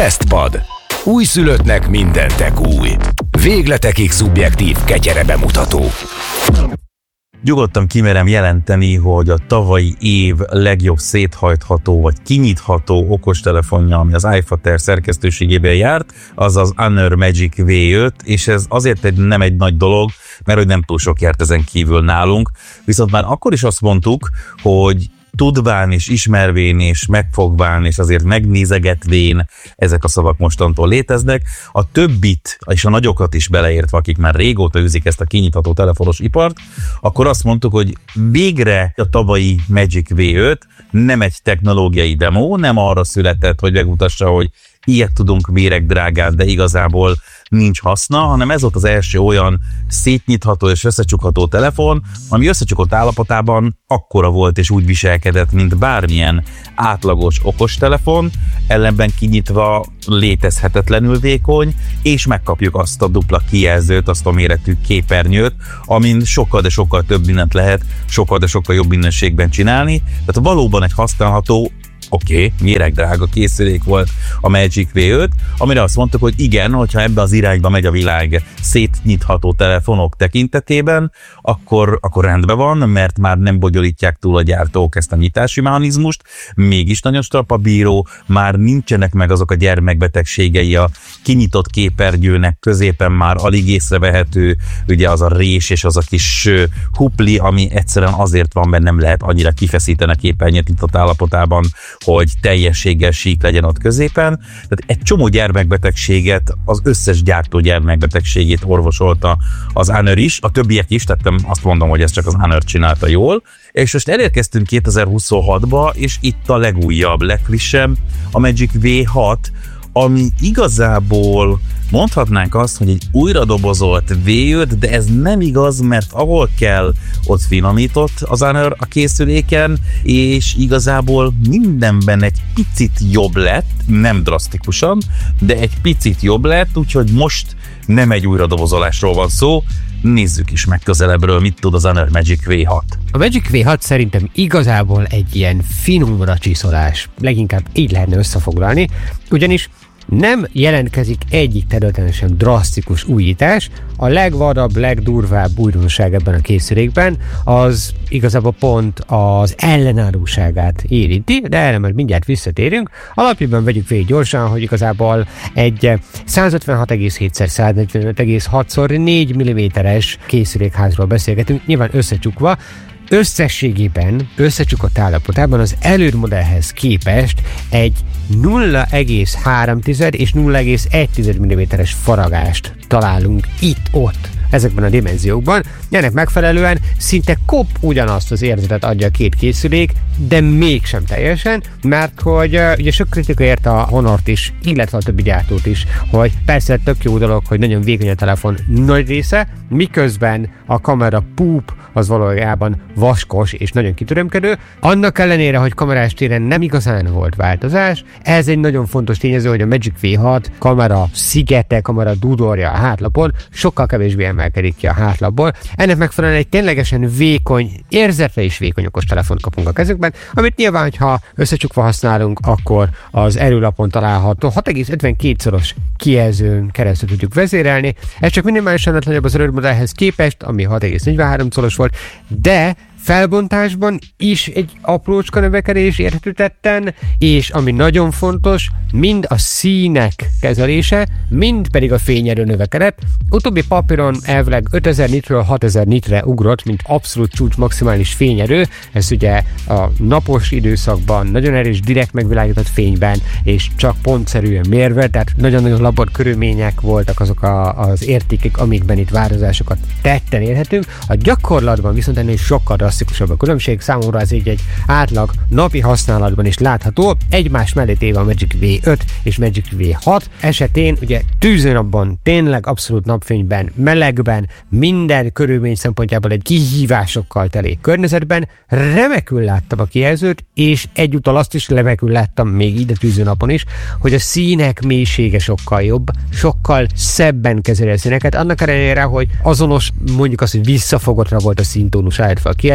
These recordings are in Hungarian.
Tesztpad. Újszülöttnek mindentek új. Végletekig szubjektív ketyere bemutató. Nyugodtan kimerem jelenteni, hogy a tavalyi év legjobb széthajtható vagy kinyitható okostelefonja, ami az iFater szerkesztőségében járt, az az Honor Magic V5, és ez azért nem egy nagy dolog, mert hogy nem túl sok járt ezen kívül nálunk, viszont már akkor is azt mondtuk, hogy tudván és ismervén és megfogván és azért megnézegetvén ezek a szavak mostantól léteznek. A többit és a nagyokat is beleértve, akik már régóta űzik ezt a kinyitható telefonos ipart, akkor azt mondtuk, hogy végre a tavalyi Magic V5 nem egy technológiai demo, nem arra született, hogy megmutassa, hogy ilyet tudunk méregdrágán, de igazából nincs haszna, hanem ez volt az első olyan szétnyitható és összecsukható telefon, ami összecsukott állapotában akkora volt és úgy viselkedett, mint bármilyen átlagos okostelefon, ellenben kinyitva létezhetetlenül vékony, és megkapjuk azt a dupla kijelzőt, azt a méretű képernyőt, amin sokkal, de sokkal több mindent lehet, sokkal, de sokkal jobb minőségben csinálni. Tehát valóban egy használható, méregdrága készülék volt a Magic V5, amire azt mondtuk, hogy igen, hogyha ebbe az irányba megy a világ szétnyitható telefonok tekintetében, akkor rendben van, mert már nem bonyolítják túl a gyártók ezt a nyitási mechanizmust, mégis nagyon strapabíró, már nincsenek meg azok a gyermekbetegségei a kinyitott képernyőnek, középen már alig észrevehető, ugye az a rés és az a kis hupli, ami egyszerűen azért van, mert nem lehet annyira kifeszíteni a képernyőt nyitott állapotában, hogy teljességgel sík legyen ott középen. Tehát egy csomó gyermekbetegséget, az összes gyártó gyermekbetegségét orvosolta az Honor is, a többiek is, tehát azt mondom, hogy ez csak az Honor csinálta jól. És most elérkeztünk 2026-ba, és itt a legújabb, legfrissebb, a Magic V6, ami igazából mondhatnánk azt, hogy egy újra dobozolt V5, de ez nem igaz, mert ahol kell, ott finomított az Honor a készüléken, és igazából mindenben egy picit jobb lett, nem drasztikusan, de egy picit jobb lett, úgyhogy most nem egy újra dobozolásról van szó. Nézzük is meg közelebbről, mit tud az Honor Magic V6. A Magic V6 szerintem igazából egy ilyen finomra csiszolás, leginkább így lehetne összefoglalni, ugyanis nem jelentkezik egyik területen sem drasztikus újítás, a legvadabb, legdurvább újdonság ebben a készülékben az igazából pont az ellenállóságát érinti, de erre majd mindjárt visszatérünk. Alapjában vegyük végig gyorsan, hogy igazából egy 156,7x145,6x4 mm-es készülékházról beszélgetünk, nyilván összecsukva. Összességében, összecsukott állapotában az előd modellhez képest egy 0,3 és 0,1 mm-es faragást találunk itt-ott ezekben a dimenziókban. Ennek megfelelően szinte ugyanazt az érzetet adja a két készülék, de mégsem teljesen, mert hogy ugye sok kritika ért a Honort is, illetve a többi gyártót is, hogy persze tök jó dolog, hogy nagyon vékony a telefon nagy része, miközben a kamera az valójában vaskos és nagyon kitörömkedő. Annak ellenére, hogy kamerás téren nem igazán volt változás, ez egy nagyon fontos tényező, hogy a Magic V6 kamera szigete, kamera dudorja a hátlapon sokkal kevésbé emelkedik ki a hátlapból. Ennek megfelelően egy ténylegesen vékony, érzetre is vékony okos telefont kapunk a kezükben, amit nyilván, ha összecsukva használunk, akkor az erőlapon található 6,52-szoros kijelzőn keresztül tudjuk vezérelni. Ez csak minimálisan nagyobb az erőmodellhez képest, ami 6,43-szoros volt, de felbontásban is egy aprócska növekedés érhető tetten, és ami nagyon fontos, mind a színek kezelése, mind pedig a fényerő növekedett. Utóbbi papíron elvileg 5000 nitről 6000 nitre ugrott, mint abszolút csúcs maximális fényerő. Ez ugye a napos időszakban nagyon erős direkt megvilágított fényben, és csak pontszerűen mérve, tehát nagyon-nagyon labor körülmények voltak azok az értékek, amikben itt változásokat tetten érhetünk. A gyakorlatban viszont ennél sokkal drasztikusabb a különbség, számomra ez így egy átlag napi használatban is látható. Egymás mellé téve a Magic V5 és Magic V6 esetén ugye tűzőnapban, tényleg abszolút napfényben, melegben, minden körülmény szempontjából egy kihívásokkal teli környezetben remekül láttam a kijelzőt, és egyúttal azt is remekül láttam még így a tűzőnapon is, hogy a színek mélysége sokkal jobb, sokkal szebben kezeli a színeket, annak ellenére, hogy azonos, mondjuk azt, hogy visszafogottra volt a színtónus állítva a kijelző,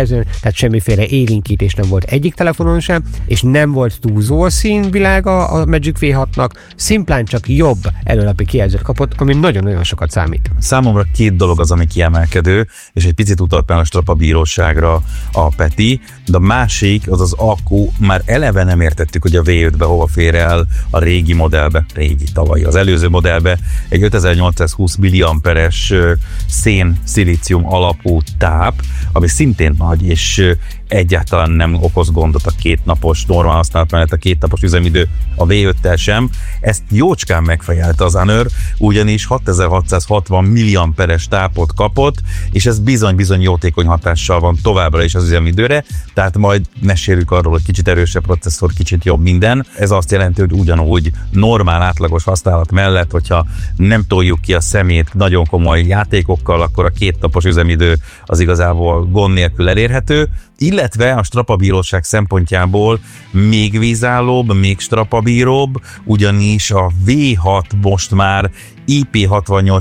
kijelzőn, tehát semmiféle élénkítés nem volt egyik telefonon sem, és nem volt túlzó a színvilága a Magic V6-nak, szimplán csak jobb előlapi kijelzőt kapott, ami nagyon-nagyon sokat számít. Számomra 2 dolog az, ami kiemelkedő, és egy picit utalt már a strapabíróságra a Peti, de a másik az akku, már eleve nem értettük, hogy a V5-be hova fér el a régi modellbe, tavalyi, az előző modellbe egy 5820 milliamperes szén-szilícium alapú táp, ami szintén nagy, és egyáltalán nem okoz gondot a 2 napos normál használat mellett, a 2 napos üzemidő a V5-tel sem. Ezt jócskán megfejelte az Honor, ugyanis 6660 milliamperes tápot kapott, és ez bizony-bizony jótékony hatással van továbbra is az üzemidőre, tehát majd mesélünk arról, hogy kicsit erősebb processzor, kicsit jobb minden. Ez azt jelenti, hogy ugyanúgy normál átlagos használat mellett, hogyha nem toljuk ki a szemét nagyon komoly játékokkal, akkor a 2 napos üzemidő az igazából gond nélkül elérhető, illetve a strapabíróság szempontjából még vízállóbb, még strapabíróbb, ugyanis a V6 most már IP68,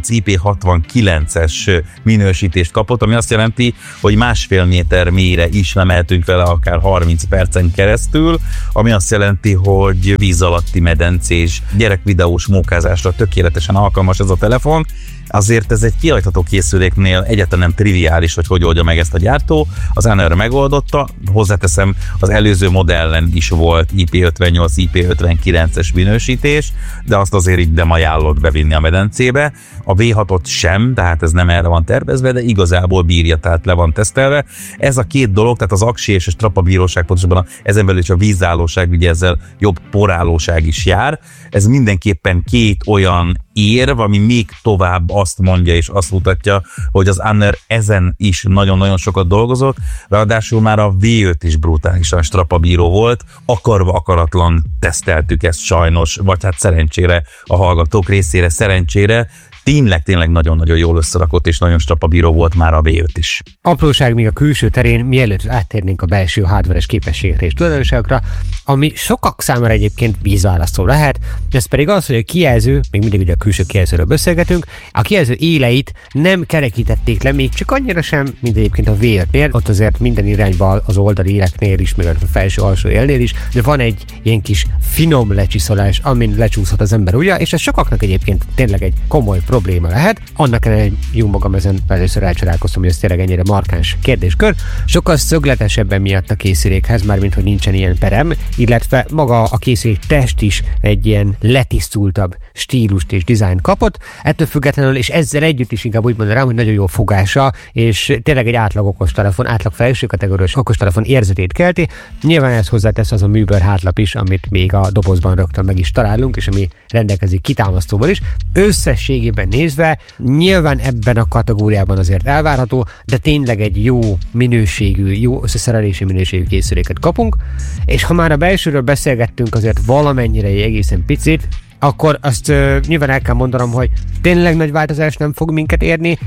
IP69-es minősítést kapott, ami azt jelenti, hogy 1,5 méter mélyre is lemeltünk vele akár 30 percen keresztül, ami azt jelenti, hogy víz alatti medencés, gyerekvideós mókázásra tökéletesen alkalmas ez a telefon. Azért ez egy kihajtható készüléknél egyáltalán nem triviális, hogy oldja meg ezt a gyártó. Az Honor megoldotta, hozzáteszem, az előző modellen is volt IP58, IP59-es minősítés, de azt azért így nem ajánlott bevinni a medencébe. A V6-ot sem, tehát ez nem erre van tervezve, de igazából bírja, tehát le van tesztelve. Ez a 2 dolog, tehát az aksi és a strapabíróság, pontosabban ezen belül is a vízállóság, ugye ezzel jobb porállóság is jár. Ez mindenképpen 2 olyan érv, ami még tovább azt mondja és azt mutatja, hogy az Honor ezen is nagyon-nagyon sokat dolgozott, ráadásul már a V5 is brutálisan strapabíró volt, akarva akaratlan teszteltük ezt sajnos, vagy hát szerencsére a hallgatók részére, szerencsére, tényleg nagyon-nagyon jól összerakott és nagyon strapabíró volt már a V5 is. Apróság még a külső terén, mielőtt áttérnénk a belső hardveres képességekre és tulajdonságokra, ami sokak számára egyébként vízválasztó lehet, ez pedig az, hogy a kijelző, még mindig ugye a külső kijelzőről beszélgetünk, a kijelző éleit nem kerekítették le, még csak annyira sem, mint egyébként a V5-nél, ott azért minden irányban az oldali éleknél is, meg a felső-alsó élnél is, de van egy ilyen kis finom lecsiszolás, amin lecsúszhat az ember ujja, és ez sokaknak egyébként tényleg egy komoly probléma lehet. Annak ellenére, jó magam ezen először elcsodálkoztam, hogy ez tényleg ennyire markáns kérdéskör. Sokkal szögletesebben miatt a készülékhez, mármint hogy nincsen ilyen perem, illetve maga a készülék test is egy ilyen letisztultabb stílust és dizájn kapott. Ettől függetlenül, és ezzel együtt is inkább úgy mondanám, hogy nagyon jó fogása, és tényleg egy átlag okostelefon, átlag felső kategóriás okostelefon érzetét kelti. Nyilván ez hozzátesz az a műbőr hátlap is, amit még a dobozban rögtön meg is találunk, és ami rendelkezik kitámasztóval is. Összességében nézve, nyilván ebben a kategóriában azért elvárható, de tényleg egy jó minőségű, jó összeszerelési minőségű készüléket kapunk, és ha már a belsőről beszélgettünk azért valamennyire egy egészen picit, akkor azt nyilván el kell mondanom, hogy tényleg nagy változás nem fog minket érni.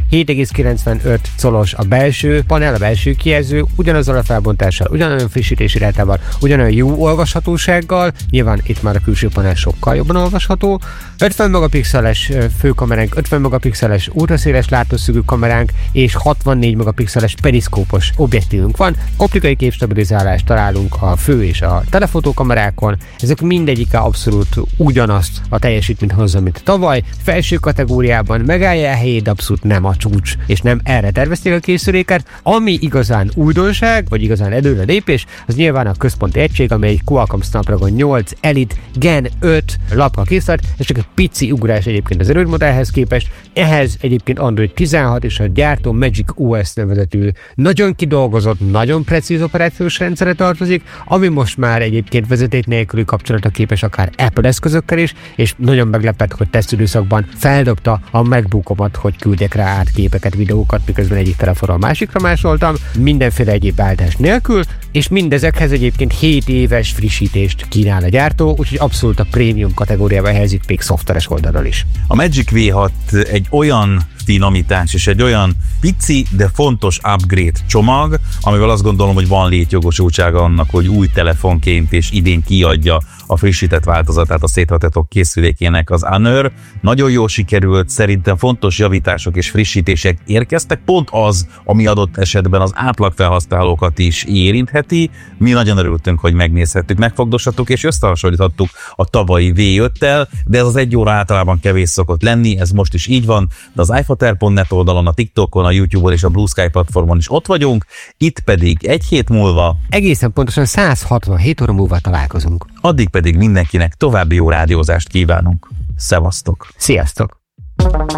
7,95 colos a belső panel, a belső kijelző, ugyanazzal a felbontással, ugyanolyan frissítési rátával, ugyanolyan jó olvashatósággal, nyilván itt már a külső panel sokkal jobban olvasható. 50 megapixeles főkameránk, 50 megapixeles ultraszéles látószögű kameránk és 64 megapixeles periszkópos objektívünk van. Optikai képstabilizálást találunk a fő és a telefotókamerákon. Ezek mindegyike abszolút ugyanazt a teljesítményt hozza, mint tavaly. Felső kategóriában megállja a helyét, abszolút nem a csúcs, és nem erre tervezték a készüléket. Ami igazán újdonság, vagy igazán előrelépés, az nyilván a központi egység, amely egy Qualcomm Snapdragon 8 Elite Gen 5 lapka készült, és csak egy pici ugrás egyébként az erődmodellhez képest. Ehhez egyébként Android 16 és a gyártó Magic OS nevezetű nagyon kidolgozott, nagyon precíz operációs rendszere tartozik, ami most már egyébként vezeték nélküli kapcsolatra képes akár Apple eszközökkel is, és nagyon meglepett, hogy tesztidőszakban feldobta a MacBookomat, hogy küldjek rá át képeket, videókat, miközben egyik telefonról másikra másoltam, mindenféle egyéb váltás nélkül, és mindezekhez egyébként 7 éves frissítést kínál a gyártó, úgyhogy abszolút a prémium kategóriába helyezik még szoftveres oldalról is. A Magic V6 egy olyan finomítás és egy olyan pici, de fontos upgrade csomag, amivel azt gondolom, hogy van létjogosultsága annak, hogy új telefonként és idén kiadja a frissített változatát a széthajtható készülékének, az Honor. Nagyon jól sikerült, szerintem fontos javítások és frissítések érkeztek, pont az, ami adott esetben az átlagfelhasználókat is érintheti. Mi nagyon örültünk, hogy megnézhettük, megfogdoshattuk és összehasonlíthattuk a tavalyi V5-tel, de ez az 1 óra általában kevés szokott lenni, ez most is így van, de az iFater.net oldalon, a TikTokon, a YouTube-on és a Blue Sky platformon is ott vagyunk, itt pedig egy hét múlva, egészen pontosan 167 óra múlva találkozunk. addig pedig mindenkinek további jó rádiózást kívánunk. Szevasztok! Sziasztok!